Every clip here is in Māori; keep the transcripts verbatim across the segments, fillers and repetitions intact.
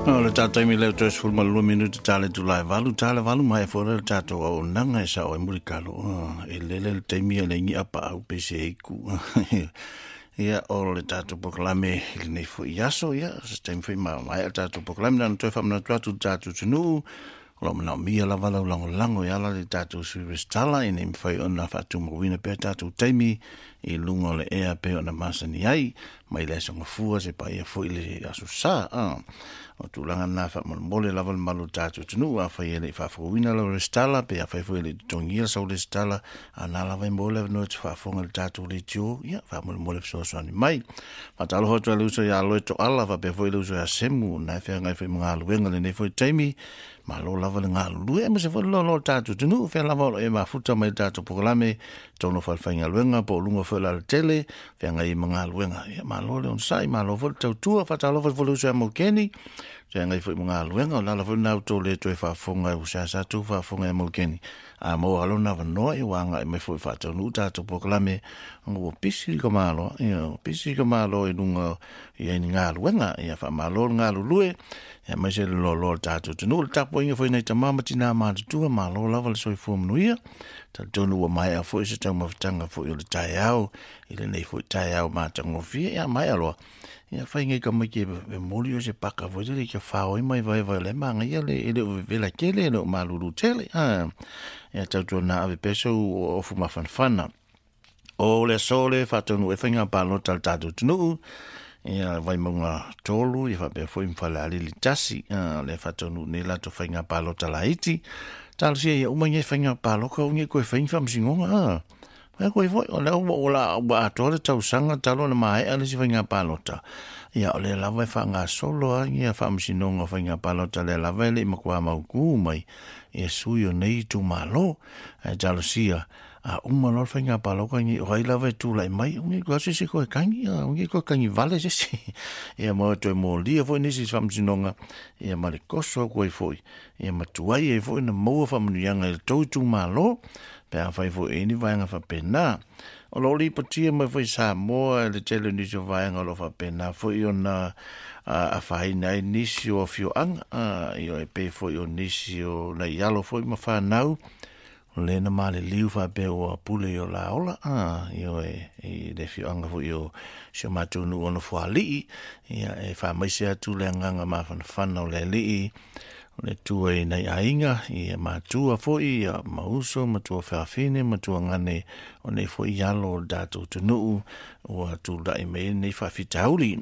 No, le tātai mi leo tōs fulma lua minuti tāle tu lai valu, tāle valu mai fōra le tātou au nanga e sa o e murikalo. E lele le teimi e le ngi apa au pese eiku. Ia o le tātou pokalame le nei fu i aso, ia, se teimi fui maa mai le tātou pokalame, nana toi whamana tuatu tātou tunu, lo mana mia la vala lango lango ia la le tātou suivestala, i nei mwhai ona whatu mawina pe tātou teimi, i lungo le ea pe ona masani ai, mai le songa fua se pa ia fu i le aso sa, ah. O tūlanga nā wha mole lava le malu tātou tunu, a whai ele i whawhawina la restala, pe a whai ele i tongia sau le stala, a nā lava i mole no te whawhonga le tātou le tio, ia, wha mole mole fsoaswani mai. Wha talo hotu a luso i a loe to ala, wha pe fwoi luso i a semu, nai whea ngai whai mga aluenga le nei fwoi teimi, ma lo lava le ngā lue, e ma se fwoi lo lo tātou tunu, whea lava e ma futa mai tātou pokalame, tono whai whai ngā luenga, po lunga whai la le tele, whea ngai mga aluenga, ia, ma lo le on sai, ma lo fwoi tau tua, wha talo fwoi luso i a mokeni, Saya ngai fui mga luenga o lala fui nau tō le toi whafonga u sa sa tu whafonga e maukeni. A mo alo na wanoa i wanga i me fui whatau nu tātou pokalame. Ngo pisi ka malo, pisi ka malo i lunga i aini ngā luenga. Ia wha malo ngā lulue. Ia mai se lo lo tātou tunu. Le tapo inga fui nei ta mamati nā mātu tua malo lava le soi fua manuia. Ta tonu wa mai a fui se tau mawhatanga fui o le tai au. I le nei fui tai au mātango fia. Ia mai aloa. Ia whai ngai ka mai ke e mori o se paka voi le ke whao i mai vai vai le manga ia le ele o vela kele no maluru tele. Ia tau tō nā ave peso o ofu mawhanwhana. O le sole whatonu e whainga pālo tal tātou tunu. Ia vai maunga tolu i whape fwoi mwhala alili tasi. Le whatonu ne lato whainga pālo tal haiti. Tal sia ia umangi e whainga pālo ka unge koe whainga whamsingonga. Ia koe foi, o leo o la o atoa le tau sanga talo na mai ale si whainga palota. Ia o le lawa e whanga solo a ia whamsinonga whainga palota le lawa e le makua mau kū mai. Ia sui o nei tu malo, e talo sia. A umalo whainga paloka ngi o hai lawa e tūlai mai, ungi kua sisi koe kangi, ungi koe kangi vale sisi. Ia mo toi mo lia foi nisi whamsinonga, ia mare koso koe foi. Ia matuai e foi na maua whamunuianga e tau tu malo, pe a whai fo e ni vaianga wha pena. O lo li patia mai whai sa moa le tele nisi o vaianga lo wha pena. Fo i o na a whai nei nisi o fio anga. I o e pe fo i o nisi o na ialo fo i ma whanau. Le na ma le liu wha pe o pule i o la ola. I o e le fio anga fo i o sio matunu o na fua lii. I e wha maise atu le nganga ma whanau le lii. Le tua i nei ainga, i e mātua foi, i mauso, matua whawhine, matua ngane, o nei foi alo o dātou tunuu, o atu lai mei nei whawhitauri.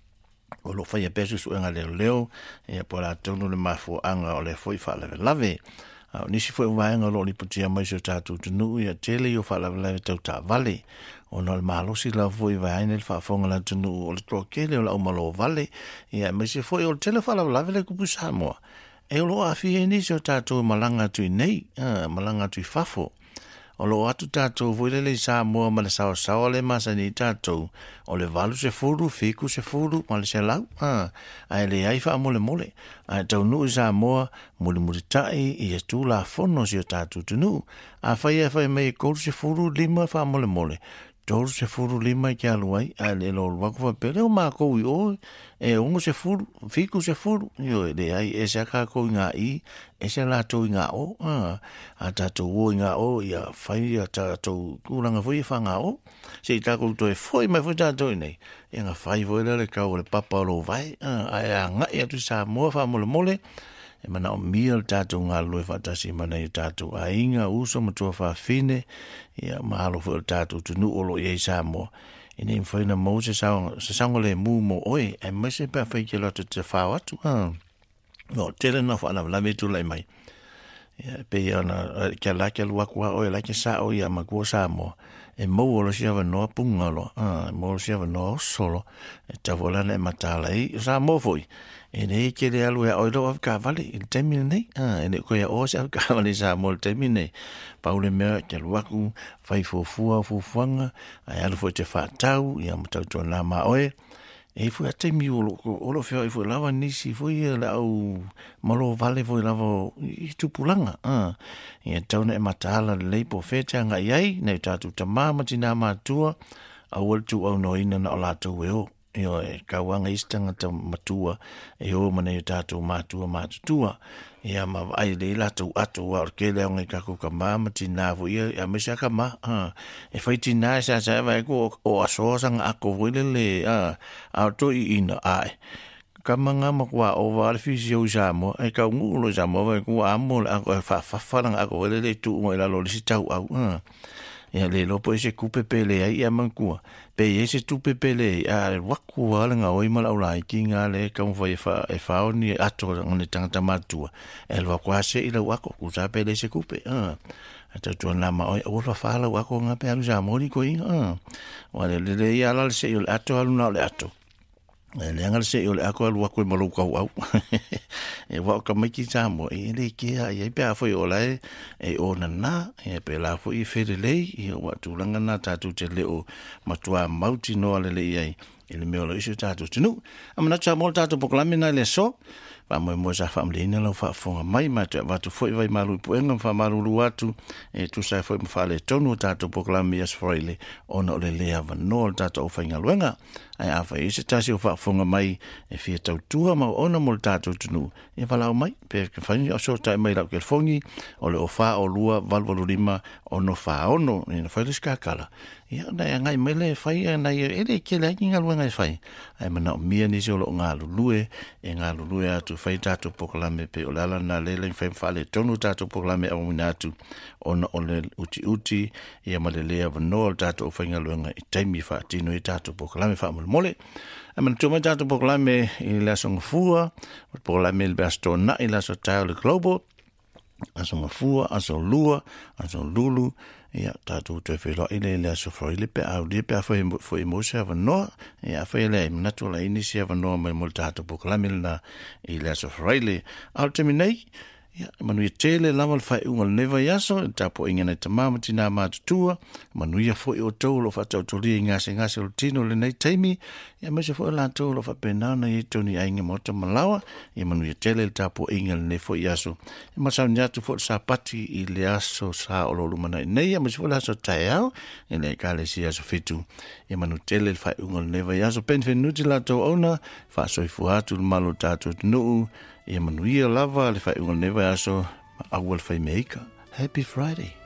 O lo whai a pesu suenga leo leo, i a pora tonu le mafo anga o le foi whalawe lave. O nisi foi uwaenga lo li putia maiso dātou tunuu, i a tele i o whalawe lave tau tā vale. O no le malosi la foi vaine le whaafonga la tunuu, o le trokele o la umalo vale, i a maise foi o le tele whalawe lave le kupu Samoa. E o lo a fie nisi o tātou malanga tui nei, uh, malanga tui fafo. O lo atu tātou vuilele i Samoa ma le sao sao le masani tātou. O le valu se furu, fiku se furu, ma le se lau. Uh, a le aifa mole mole. A tau nu i Samoa, muli muli tai, i e tū la fono si o tātou tunu. A whai e whai mei kouru se furu lima wha mole mole. Tolu se furu lima ki aluai, a le lo waku wa pere o maa kou i oi, e ungo se furu, fiku se furu, yo e le ai, e se aka kou i ngā i, e se la tau i ngā o, a tātou o i ngā o, i a whai a tātou kūranga fui e wha ngā o, se i tākou to e fwoi mai fwoi tātou i nei, e ngā whai fwoi le kau le papa o lo vai, a e a ngai atu sa mua wha mole mole, e mana o mia le tātou ngā lue whatasi mana i tātou a inga uso matua whawhine, ia mahalo fo le tātou tunu olo i e Samoa. I nei mwhaina mou se sango le mū mo oe, e mai se pia whai ke loto te whao atu. No, tere na whaana lame tu lai mai. Pe ia na kia lake luakua oe, lake sa o ia makua Samoa. E mou olo si awa noa pungalo, e mou olo si awa noa solo, e tawolana e matala i, Samoa foi. E nei ke le alu e oilo av ka vale i temine nei. E nei koe a ose av ka vale sa mo le temine nei. Paule mea ke luaku, fai fufua, fufuanga, ai alu fo te whatau, i amatau tō nā ma oe. E fui a temi olo, olo feo i fui lava nisi, fui le au malo vale fui lava i tupulanga. I a tauna e mataala le leipo fete anga iai, nei tātu tamā mati nā mātua, a wal tu au no ina na o lātou e o. Io e kawanga istanga ta matua e o mana tatou matua matutua ia ma ai le la tu atu wa ke le ngai ka ku ka mama tina vo ia ia me sa ka ma e fai tina sa sa vai ko o aso sang a ko le le a a to i ina ai ka manga ma kwa o va fisio ja mo e ka ngu lo ja mo vai ku a mo a ko fa fa fa a ko le le tu mo la lo si tau au ia le lo po se kupe pele ai ia man ku pe ese tu pepele a waku wala nga oi mala ula ki nga le ka mo vai fa e fa oni ato ngone tanga matua el wa kwase ila wako ku sa pele se kupe ah ata tu na ma oi o fa fa la wako nga pe alu ja mori ko i ah wala le le ya la se il ato alu na le ato le nga se il ako alu wako mo lo ka au e wa ka mai ki sa mo e le ki a e pe a foi ola e o na na e pe la foi fere le i wa tu langa na ta tu te le o matua mauti no le le ai ele me lo iso ta tu tunu amana cha mo ta tu poklami na le so pa mo mo sa family na lo fa fonga mai ma te va tu foi vai malu puenga fa malu atu e tu sa foi fa le tonu ta tu poklami as foile ono le le ava no ta tu fainga luenga ai a fa ise ta si fa fonga mai e fia tau tua ma ona mo ta tu tunu e fa la mai pe ke fa ni so ta mai la ke fongi o le o fa o lua valvolo lima ono fa ono ni fa le ska kala ia na ngai mele fai na e le ke la ngai luenga fai ai mana mia ni so lo nga lue e nga lue atu fai tatu poklame pe olala na lele fai fale tonu tatu poklame o minatu ona ole uti uti ia malele ava no tatu fai nga luenga i taimi fa tino i tatu poklame fa mole aman tuma tatu poklame i la song fua poklame il bastona i la so tau le global aso mafua aso lua aso lulu ia tatu te felo ile le aso froile pe au de pe foi foi mo se va no ia foi le natural inicia va no me moltato poklame na ile aso froile ultimately ia manu ia tele lamal fai ungal neva yaso tapo ingana tamama tina matutua manu ia foi o tolo fa tautolia ngase ngase o tino le nei taimi ia mese foi la tolo fa penana i toni ainga mota malawa ia manu ia tele tapo ingal ne foi yaso ma sa nyatu fo sapati i le aso sa o lo mana nei ia mese foi la so taiao i le kale si aso fitu ia manu tele fai ungal neva yaso pen fenuti la to ona fa so ifuatu malo tatu no ia manuia lava le fai unga neva aso awal fai meika. Happy Friday.